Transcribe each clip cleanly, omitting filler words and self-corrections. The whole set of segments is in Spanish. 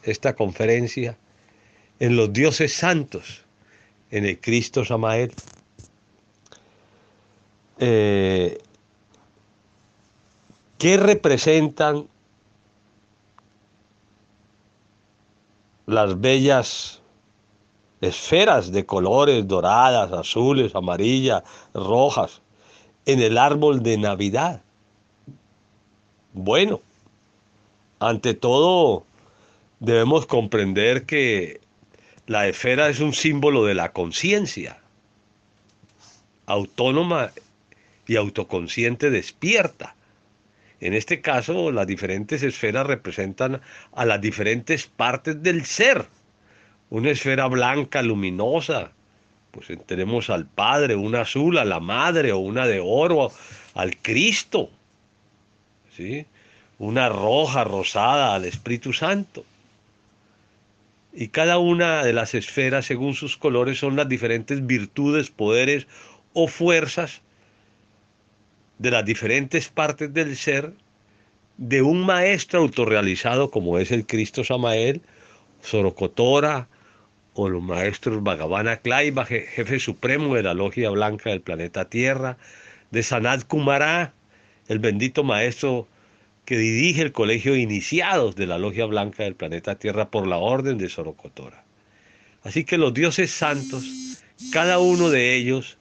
esta conferencia en los dioses santos, en el Cristo Samael. ¿Qué representan las bellas esferas de colores doradas, azules, amarillas, rojas en el árbol de Navidad? Bueno, ante todo debemos comprender que la esfera es un símbolo de la conciencia, autónoma y autoconsciente despierta. En este caso, las diferentes esferas representan a las diferentes partes del ser. Una esfera blanca, luminosa, pues tenemos al Padre, una azul a la Madre, o una de oro al Cristo, ¿sí? Una roja, rosada al Espíritu Santo. Y cada una de las esferas, según sus colores, son las diferentes virtudes, poderes o fuerzas de las diferentes partes del ser de un maestro autorrealizado como es el Cristo Samael, Sorocotora o los maestros Bhagavana Klaiba, jefe supremo de la logia blanca del planeta Tierra, de Sanat Kumara, el bendito maestro que dirige el colegio de iniciados de la logia blanca del planeta Tierra por la orden de Sorocotora. Así que los dioses santos, cada uno de ellos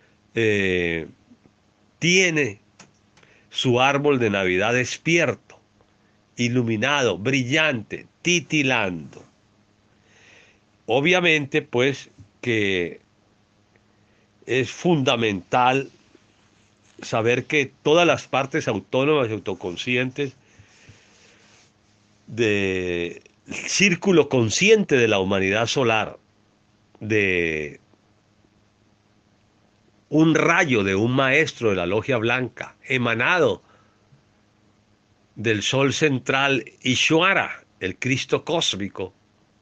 tiene su árbol de Navidad despierto, iluminado, brillante, titilando. Obviamente, pues, que es fundamental saber que todas las partes autónomas y autoconscientes del círculo consciente de la humanidad solar, de un rayo de un maestro de la logia blanca, emanado del sol central Ishwara, el Cristo cósmico.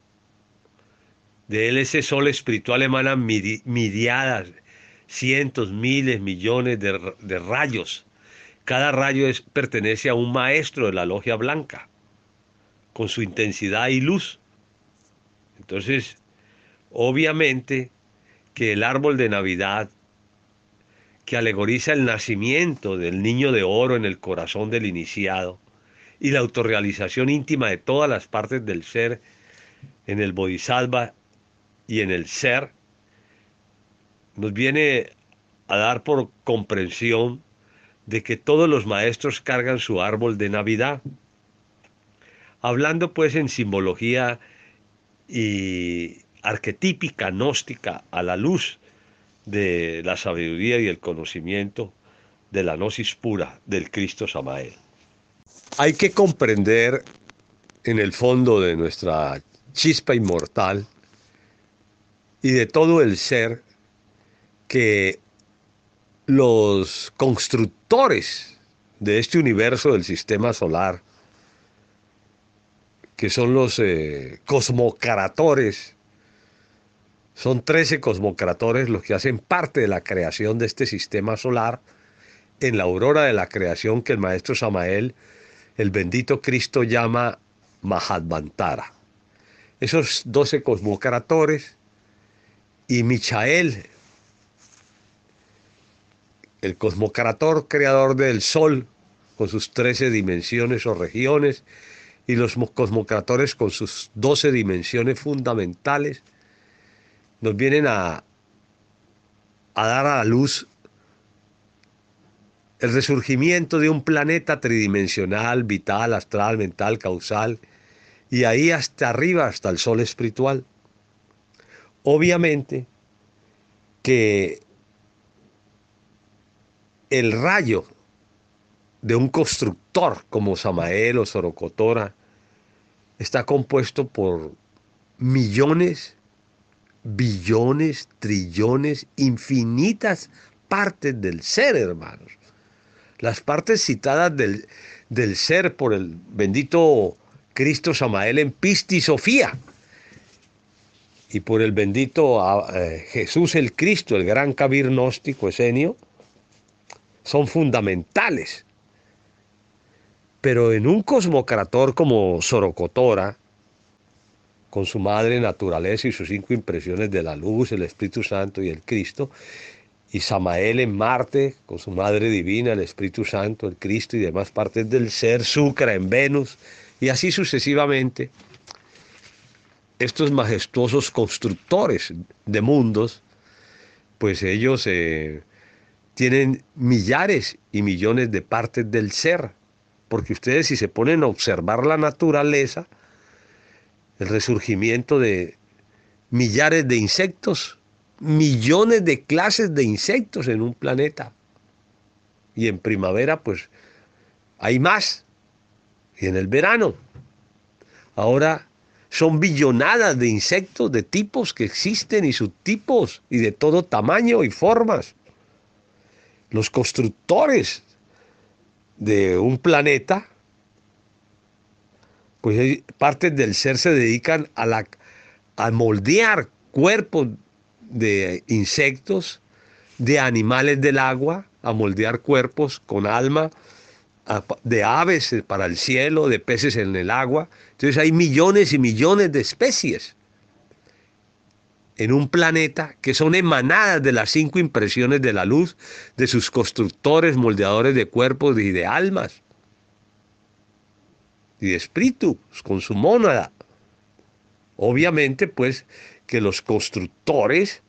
De él ese sol espiritual emanan miriadas, cientos, miles, millones de rayos. Cada rayo pertenece a un maestro de la logia blanca, con su intensidad y luz. Entonces, obviamente que el árbol de Navidad, que alegoriza el nacimiento del niño de oro en el corazón del iniciado y la autorrealización íntima de todas las partes del ser en el Bodhisattva y en el ser, nos viene a dar por comprensión de que todos los maestros cargan su árbol de Navidad, hablando pues en simbología y arquetípica gnóstica a la luz de la sabiduría y el conocimiento de la gnosis pura del Cristo Samael. Hay que comprender en el fondo de nuestra chispa inmortal y de todo el ser que los constructores de este universo del sistema solar, que son los cosmocratores, son 13 cosmocratores los que hacen parte de la creación de este sistema solar, en la aurora de la creación que el maestro Samael, el bendito Cristo, llama Mahadvantara. Esos 12 cosmocratores y Michael, el cosmocrator creador del Sol, con sus 13 dimensiones o regiones, y los cosmocratores con sus 12 dimensiones fundamentales, nos vienen a dar a la luz el resurgimiento de un planeta tridimensional, vital, astral, mental, causal, y ahí hasta arriba, hasta el sol espiritual. Obviamente que el rayo de un constructor como Samael o Sorocotora está compuesto por millones, billones, trillones, infinitas partes del ser, hermanos. Las partes citadas del ser por el bendito Cristo Samael en Pisti Sofía y por el bendito Jesús el Cristo, el gran Kabir gnóstico esenio, son fundamentales. Pero en un cosmocrator como Sorocotora, con su madre naturaleza y sus 5 impresiones de la luz, el Espíritu Santo y el Cristo, y Samael en Marte, con su madre divina, el Espíritu Santo, el Cristo y demás partes del ser, Súcra en Venus, y así sucesivamente. Estos majestuosos constructores de mundos, pues ellos tienen millares y millones de partes del ser, porque ustedes si se ponen a observar la naturaleza, el resurgimiento de millares de insectos, millones de clases de insectos en un planeta. Y en primavera, pues, hay más. Y en el verano. Ahora son billonadas de insectos, de tipos que existen y subtipos, y de todo tamaño y formas. Los constructores de un planeta, pues partes del ser se dedican a moldear cuerpos de insectos, de animales del agua, a moldear cuerpos con alma, de aves para el cielo, de peces en el agua. Entonces hay millones y millones de especies en un planeta que son emanadas de las 5 impresiones de la luz, de sus constructores, moldeadores de cuerpos y de almas y de espíritus, con su mónada. Obviamente, pues, que los constructores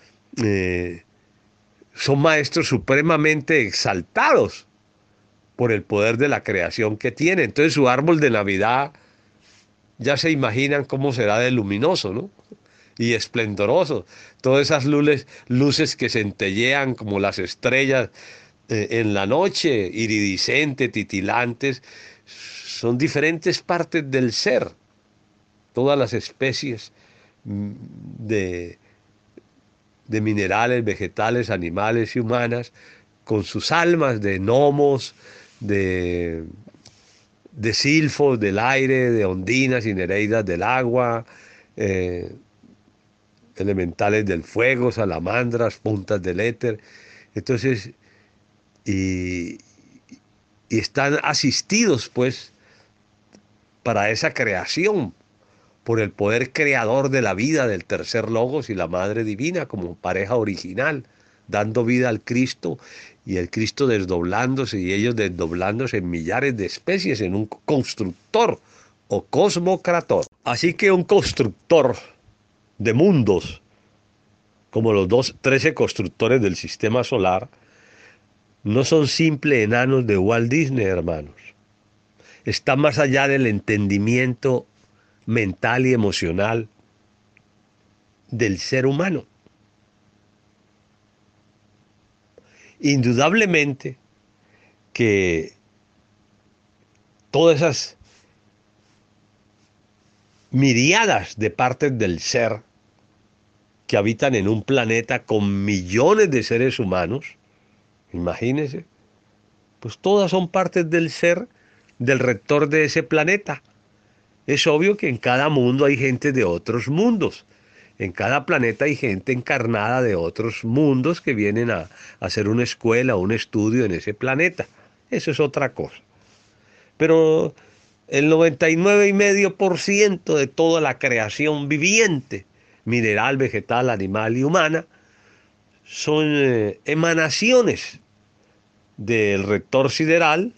son maestros supremamente exaltados por el poder de la creación que tienen. Entonces su árbol de Navidad, ya se imaginan cómo será de luminoso, ¿no? Y esplendoroso. Todas esas luces que centellean como las estrellas en la noche, iridiscentes, titilantes, son diferentes partes del ser. Todas las especies de, de minerales, vegetales, animales y humanas, con sus almas de gnomos, de, de silfos del aire, de ondinas y nereidas del agua, eh, elementales del fuego, salamandras, puntas del éter. Entonces, y, y están asistidos, pues, para esa creación, por el poder creador de la vida del tercer logos y la Madre Divina como pareja original, dando vida al Cristo y el Cristo desdoblándose y ellos desdoblándose en millares de especies en un constructor o cosmocrator. Así que un constructor de mundos, como los 13 constructores del sistema solar, no son simples enanos de Walt Disney, hermanos. Está más allá del entendimiento mental y emocional del ser humano. Indudablemente que todas esas miriadas de partes del ser que habitan en un planeta con millones de seres humanos, imagínense, pues todas son partes del ser del rector de ese planeta. Es obvio que en cada mundo hay gente de otros mundos. En cada planeta hay gente encarnada de otros mundos que vienen a hacer una escuela o un estudio en ese planeta. Eso es otra cosa. Pero el 99,5% de toda la creación viviente, mineral, vegetal, animal y humana, son emanaciones del rector sideral,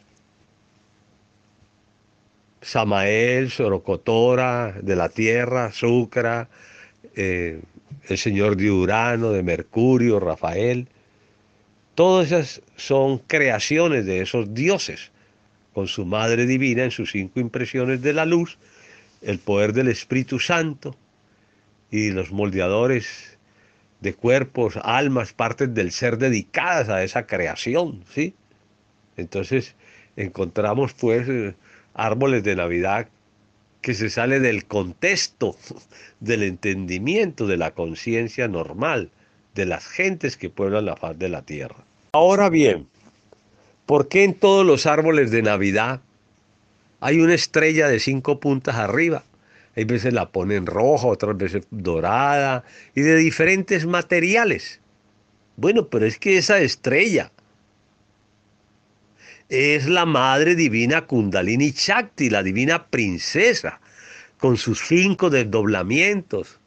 Samael, Sorocotora, de la Tierra, Súcra, el señor de Urano, de Mercurio, Rafael. Todas esas son creaciones de esos dioses, con su Madre Divina en sus 5 impresiones de la luz, el poder del Espíritu Santo y los moldeadores de cuerpos, almas, partes del ser dedicadas a esa creación, ¿sí? Entonces encontramos pues árboles de Navidad que se sale del contexto, del entendimiento, de la conciencia normal, de las gentes que pueblan la faz de la tierra. Ahora bien, ¿por qué en todos los árboles de Navidad hay una estrella de 5 puntas arriba? Hay veces la ponen roja, otras veces dorada y de diferentes materiales. Bueno, pero es que esa estrella es la Madre Divina Kundalini Shakti, la divina princesa con sus 5 desdoblamientos.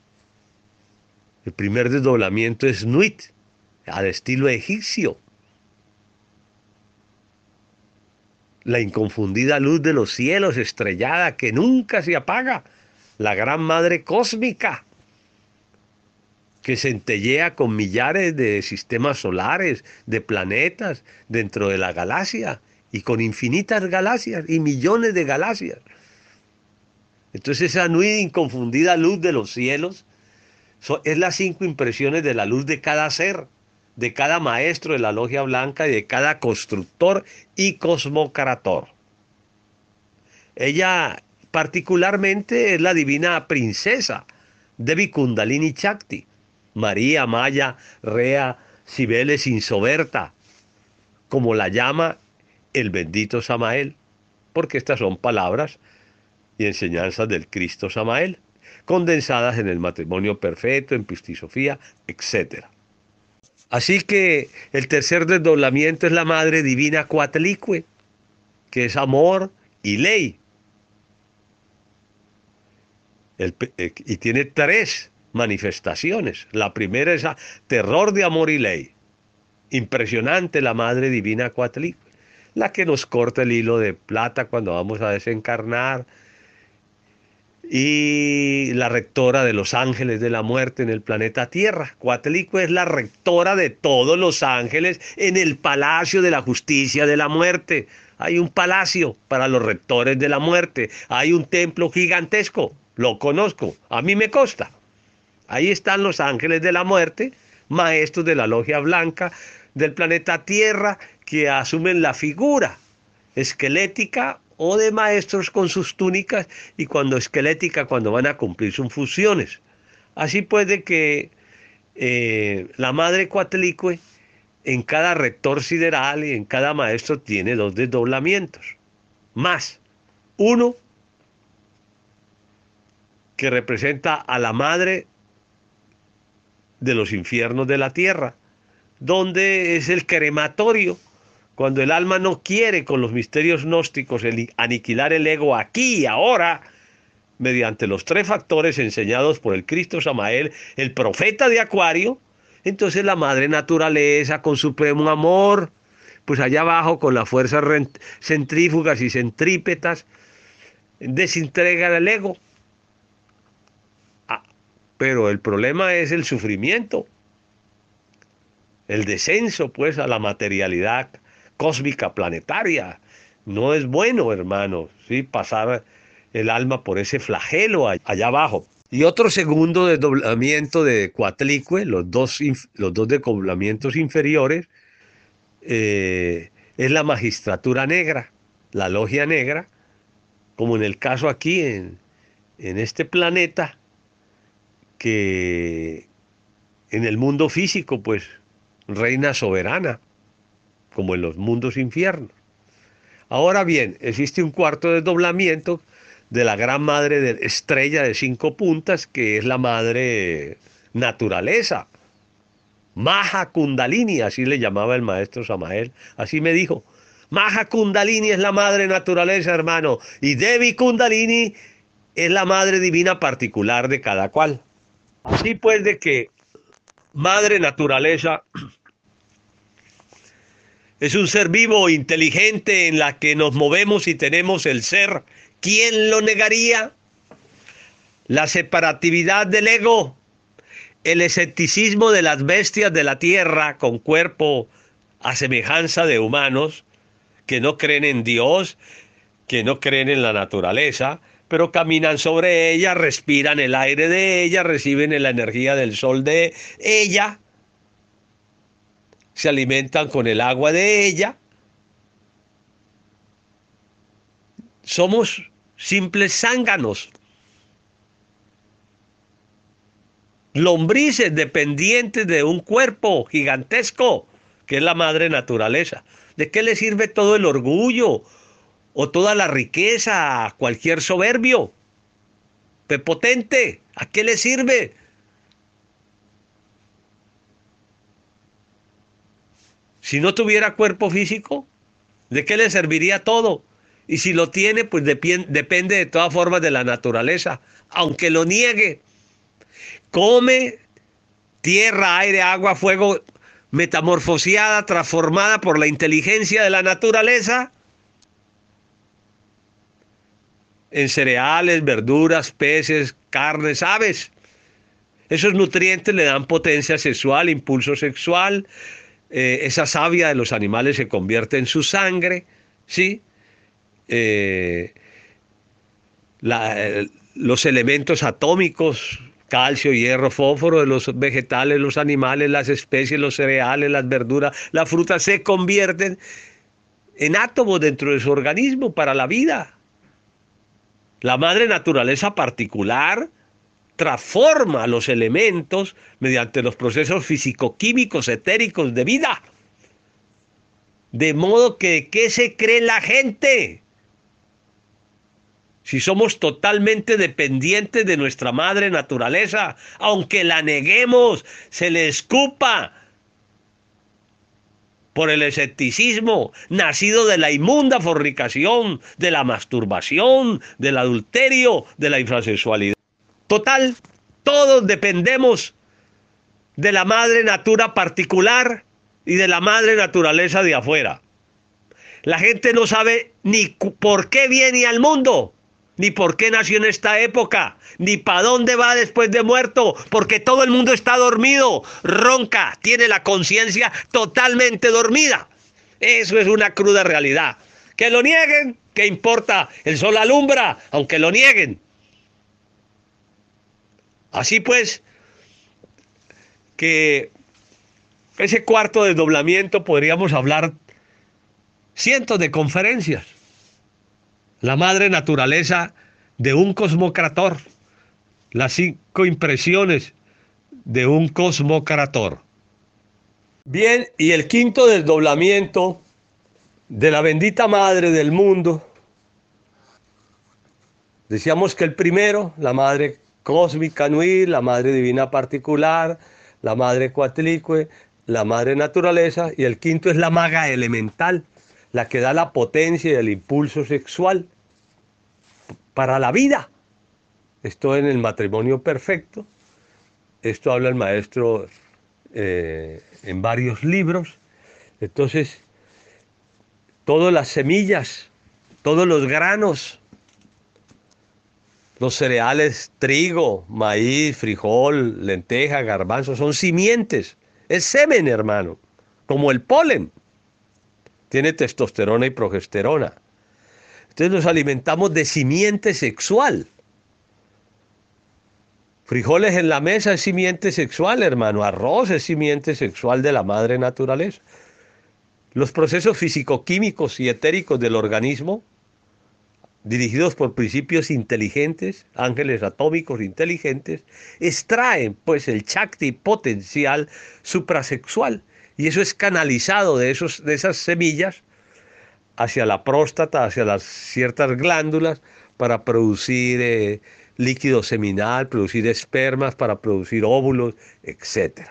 El primer desdoblamiento es Nuit, al estilo egipcio. La inconfundida luz de los cielos estrellada que nunca se apaga. La gran madre cósmica que centellea con millares de sistemas solares, de planetas dentro de la galaxia y con infinitas galaxias y millones de galaxias. Entonces esa Nuit, inconfundida luz de los cielos es las 5 impresiones de la luz de cada ser, de cada maestro de la logia blanca y de cada constructor y cosmocrator. Ella particularmente es la divina princesa Devi Kundalini Chakti, María, Maya, Rea, Cibeles Insoberta, como la llama el bendito Samael, porque estas son palabras y enseñanzas del Cristo Samael, condensadas en el matrimonio perfecto, en Pistisofía, etc. Así que el tercer desdoblamiento es la Madre Divina Coatlicue, que es amor y ley. Y tiene 3 manifestaciones. La primera es terror de amor y ley. Impresionante la Madre Divina Coatlicue, la que nos corta el hilo de plata cuando vamos a desencarnar, y la rectora de los ángeles de la muerte en el planeta Tierra. Coatlicue es la rectora de todos los ángeles en el palacio de la justicia de la muerte. Hay un palacio para los rectores de la muerte. Hay un templo gigantesco. Lo conozco. A mí me consta. Ahí están los ángeles de la muerte, maestros de la logia blanca del planeta Tierra, que asumen la figura esquelética o de maestros con sus túnicas, y cuando esquelética, cuando van a cumplir sus funciones. Así pues de que la Madre Coatlicue en cada rector sideral y en cada maestro tiene 2 desdoblamientos. Más uno que representa a la Madre de los infiernos de la tierra, donde es el crematorio, cuando el alma no quiere con los misterios gnósticos aniquilar el ego aquí y ahora, mediante los 3 factores enseñados por el Cristo Samael, el profeta de Acuario. Entonces la madre naturaleza con supremo amor, pues allá abajo con las fuerzas centrífugas y centrípetas, desintegra el ego. Pero el problema es el sufrimiento, el descenso pues a la materialidad cósmica planetaria. No es bueno, hermano, ¿sí? Pasar el alma por ese flagelo allá abajo. Y otro segundo desdoblamiento de Coatlicue, los dos desdoblamientos inferiores, es la magistratura negra, la logia negra, como en el caso aquí en este planeta, que en el mundo físico pues reina soberana, como en los mundos infiernos. Ahora bien, existe un cuarto desdoblamiento de la gran madre de estrella de 5 puntas, que es la madre naturaleza, Maha Kundalini, así le llamaba el maestro Samael, así me dijo. Maha Kundalini es la madre naturaleza, hermano, y Devi Kundalini es la madre divina particular de cada cual. Así pues de que madre naturaleza es un ser vivo, inteligente, en la que nos movemos y tenemos el ser. ¿Quién lo negaría? La separatividad del ego, el escepticismo de las bestias de la tierra con cuerpo a semejanza de humanos, que no creen en Dios, que no creen en la naturaleza, pero caminan sobre ella, respiran el aire de ella, reciben la energía del sol de ella, se alimentan con el agua de ella. Somos simples zánganos, lombrices dependientes de un cuerpo gigantesco, que es la madre naturaleza. ¿De qué le sirve todo el orgullo o toda la riqueza a cualquier soberbio, prepotente? ¿A qué le sirve? Si no tuviera cuerpo físico, ¿de qué le serviría todo? Y si lo tiene, pues depende de todas formas de la naturaleza, aunque lo niegue. Come tierra, aire, agua, fuego, metamorfoseada, transformada por la inteligencia de la naturaleza, en cereales, verduras, peces, carnes, aves. Esos nutrientes le dan potencia sexual, impulso sexual, esa savia de los animales se convierte en su sangre, ¿sí? Eh, los elementos atómicos, calcio, hierro, fósforo de los vegetales, los animales, las especies, los cereales, las verduras, las frutas se convierten en átomos dentro de su organismo para la vida. La madre naturaleza particular transforma los elementos mediante los procesos físico-químicos etéricos de vida. De modo que, ¿de qué se cree la gente? Si somos totalmente dependientes de nuestra madre naturaleza, aunque la neguemos, se le escupa por el escepticismo, nacido de la inmunda fornicación, de la masturbación, del adulterio, de la infrasexualidad. Total, todos dependemos de la madre natura particular y de la madre naturaleza de afuera. La gente no sabe ni por qué viene al mundo, ni por qué nació en esta época, ni para dónde va después de muerto, porque todo el mundo está dormido, ronca, tiene la conciencia totalmente dormida. Eso es una cruda realidad. Que lo nieguen, ¿qué importa? El sol alumbra, aunque lo nieguen. Así pues, que ese cuarto desdoblamiento podríamos hablar cientos de conferencias. La madre naturaleza de un cosmocrator, las 5 impresiones de un cosmocrator. Bien, y el quinto desdoblamiento de la bendita madre del mundo. Decíamos que el primero, la madre cósmica Nui, la madre divina particular, la madre cuatlicue, la madre naturaleza, y el quinto es la maga elemental, la que da la potencia y el impulso sexual para la vida. Esto en el matrimonio perfecto, esto habla el maestro en varios libros. Entonces, todas las semillas, todos los granos, los cereales, trigo, maíz, frijol, lenteja, garbanzo, son simientes. Es semen, hermano, como el polen. Tiene testosterona y progesterona. Entonces nos alimentamos de simiente sexual. Frijoles en la mesa es simiente sexual, hermano. Arroz es simiente sexual de la madre naturaleza. Los procesos físico-químicos y etéricos del organismo, dirigidos por principios inteligentes, ángeles atómicos inteligentes, extraen pues el Shakti potencial suprasexual, y eso es canalizado de esas semillas hacia la próstata, hacia las ciertas glándulas, para producir líquido seminal, producir espermas, para producir óvulos, etc.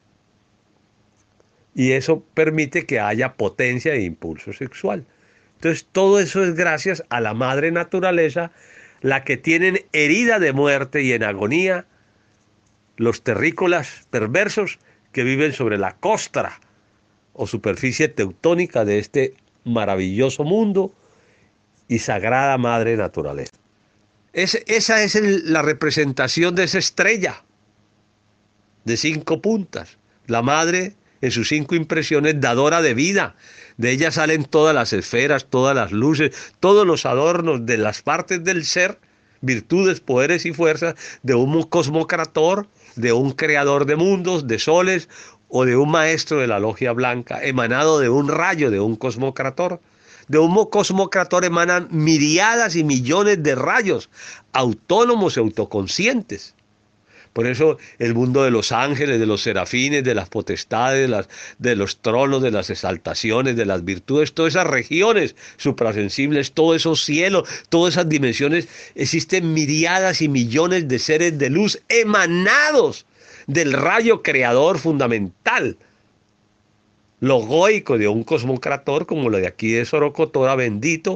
Y eso permite que haya potencia e impulso sexual. Entonces, todo eso es gracias a la madre naturaleza, la que tienen herida de muerte y en agonía los terrícolas perversos que viven sobre la costra o superficie teutónica de este maravilloso mundo y sagrada madre naturaleza. Esa es la representación de esa estrella de 5 puntas. La madre, en sus 5 impresiones, dadora de vida. De ella salen todas las esferas, todas las luces, todos los adornos de las partes del ser, virtudes, poderes y fuerzas de un cosmocrator, de un creador de mundos, de soles o de un maestro de la logia blanca, emanado de un rayo de un cosmocrator. De un cosmocrator emanan miriadas y millones de rayos autónomos y autoconscientes. Por eso el mundo de los ángeles, de los serafines, de las potestades, de los tronos, de las exaltaciones, de las virtudes, todas esas regiones suprasensibles, todos esos cielos, todas esas dimensiones, existen miriadas y millones de seres de luz emanados del rayo creador fundamental, logoico de un cosmocrator como lo de aquí de Sorocotora, bendito,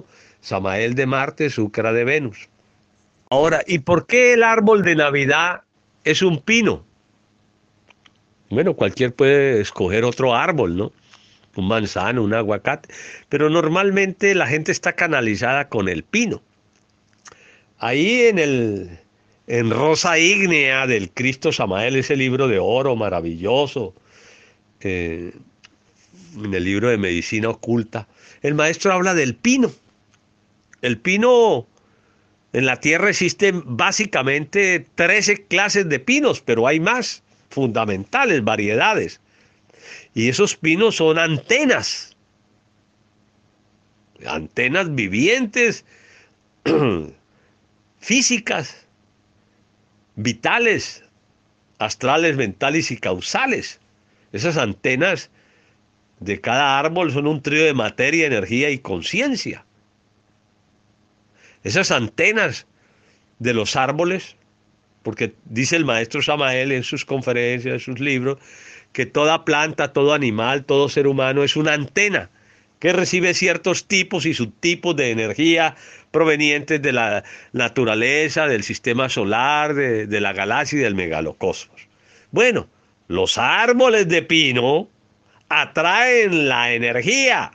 Samael de Marte, Zucra de Venus. Ahora, ¿y por qué el árbol de Navidad es un pino? Bueno, cualquier puede escoger otro árbol, ¿no? Un manzano, un aguacate, pero normalmente la gente está canalizada con el pino. Ahí en Rosa Ígnea del Cristo Samael, ese libro de oro maravilloso, eh, en el libro de Medicina Oculta, el maestro habla del pino. El pino, en la tierra existen básicamente 13 clases de pinos, pero hay más, fundamentales, variedades. Y esos pinos son antenas, antenas vivientes, físicas, vitales, astrales, mentales y causales. Esas antenas de cada árbol son un trío de materia, energía y conciencia. Esas antenas de los árboles, porque dice el maestro Samael en sus conferencias, en sus libros, que toda planta, todo animal, todo ser humano es una antena que recibe ciertos tipos y subtipos de energía provenientes de la naturaleza, del sistema solar, de la galaxia y del megalocosmos. Bueno, los árboles de pino atraen la energía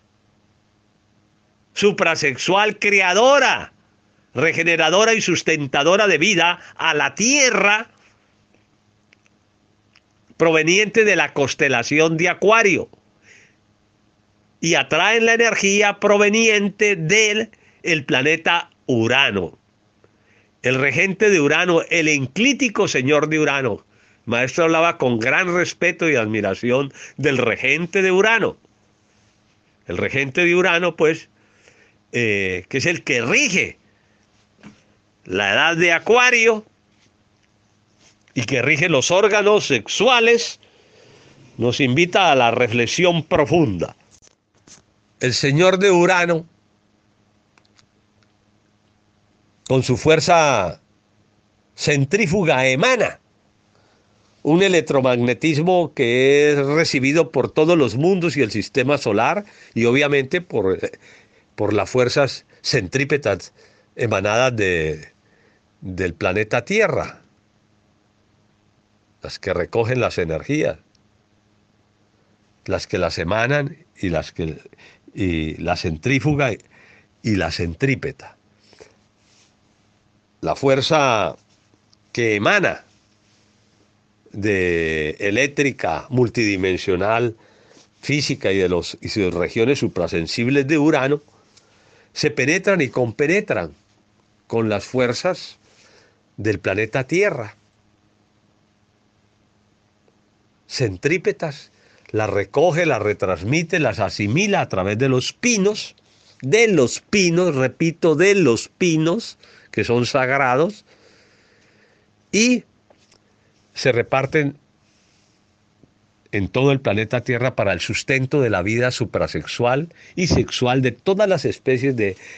suprasexual creadora, regeneradora y sustentadora de vida a la tierra proveniente de la constelación de Acuario y atraen la energía proveniente del el planeta Urano. El regente de Urano, el enclítico señor de Urano. El maestro hablaba con gran respeto y admiración del regente de Urano. El regente de Urano, pues, que es el que rige la edad de Acuario y que rige los órganos sexuales, nos invita a la reflexión profunda. El señor de Urano, con su fuerza centrífuga, emana un electromagnetismo que es recibido por todos los mundos y el sistema solar y obviamente por las fuerzas centrípetas emanadas del planeta Tierra, las que recogen las energías, las que las emanan y la centrífuga y la centrípeta. La fuerza que emana de eléctrica multidimensional, física y sus regiones suprasensibles de Urano, se penetran y compenetran con las fuerzas del planeta Tierra. Centrípetas, las recoge, las retransmite, las asimila a través de los pinos, repito, de los pinos, que son sagrados, y se reparten en todo el planeta Tierra para el sustento de la vida suprasexual y sexual de todas las especies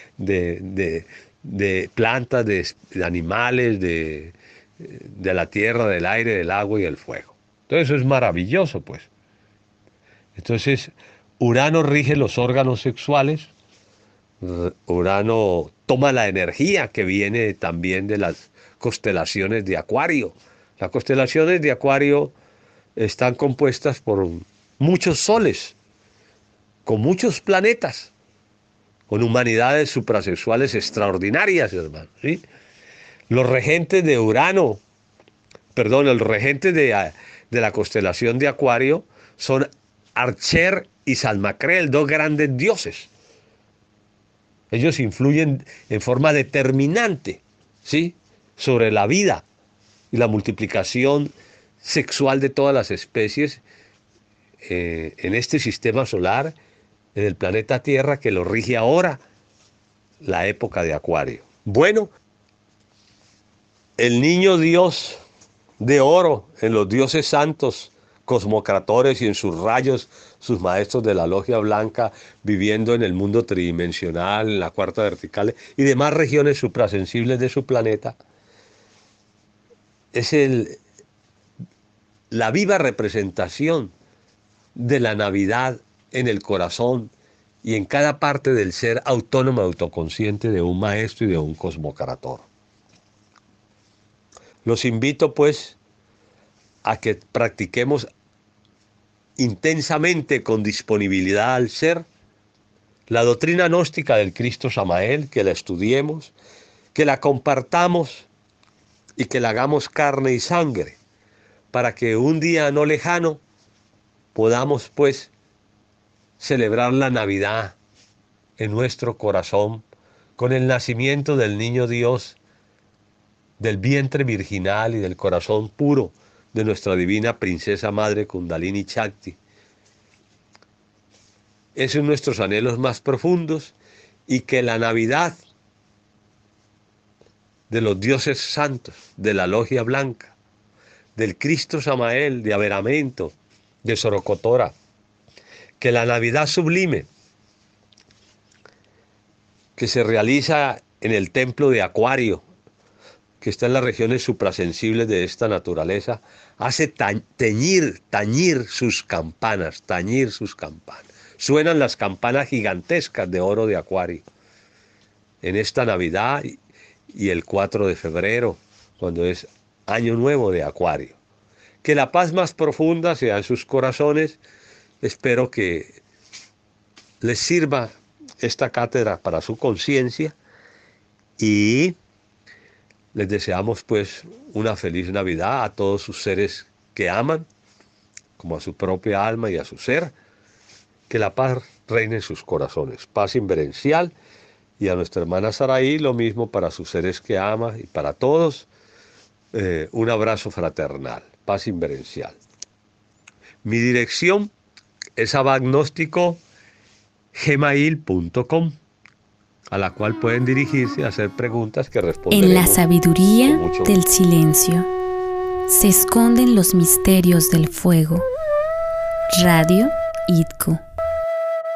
de plantas, de animales, de la tierra, del aire, del agua y del fuego. Entonces eso es maravilloso, pues. Entonces, Urano rige los órganos sexuales, Urano toma la energía que viene también de las constelaciones de Acuario. Las constelaciones de Acuario están compuestas por muchos soles, con muchos planetas, con humanidades suprasexuales extraordinarias, hermano, ¿sí? Los regentes de Urano, perdón, los regentes de la constelación de Acuario son Archer y Salmacrel, dos grandes dioses. Ellos influyen en forma determinante, ¿sí?, sobre la vida y la multiplicación sexual de todas las especies en este sistema solar, en el planeta Tierra, que lo rige ahora la época de Acuario. Bueno, el niño Dios de oro en los dioses santos, cosmocratores y en sus rayos, sus maestros de la logia blanca, viviendo en el mundo tridimensional, en la cuarta vertical y demás regiones suprasensibles de su planeta, es la viva representación de la Navidad en el corazón y en cada parte del ser autónoma, autoconsciente de un maestro y de un cosmocrator. Los invito pues a que practiquemos intensamente con disponibilidad al ser la doctrina gnóstica del Cristo Samael, que la estudiemos, que la compartamos y que la hagamos carne y sangre, para que un día no lejano podamos pues celebrar la Navidad en nuestro corazón con el nacimiento del niño Dios, del vientre virginal y del corazón puro de nuestra divina princesa madre Kundalini Shakti. Esos son nuestros anhelos más profundos, y que la Navidad de los dioses santos, de la Logia Blanca, del Cristo Samael, de Averamento, de Sorocotora, que la Navidad sublime que se realiza en el templo de Acuario, que está en las regiones suprasensibles de esta naturaleza, hace tañir sus campanas, Suenan las campanas gigantescas de oro de Acuario en esta Navidad y el 4 de febrero, cuando es Año Nuevo de Acuario. Que la paz más profunda sea en sus corazones. Espero que les sirva esta cátedra para su conciencia, y les deseamos pues una feliz Navidad a todos sus seres que aman, como a su propia alma y a su ser. Que la paz reine en sus corazones, paz inverencial, y a nuestra hermana Saraí lo mismo para sus seres que ama, y para todos un abrazo fraternal, paz inverencial. Mi dirección es abagnóstico@gmail.com, a la cual pueden dirigirse a hacer preguntas que responderemos. En la sabiduría del silencio se esconden los misterios del fuego. Radio IDCO.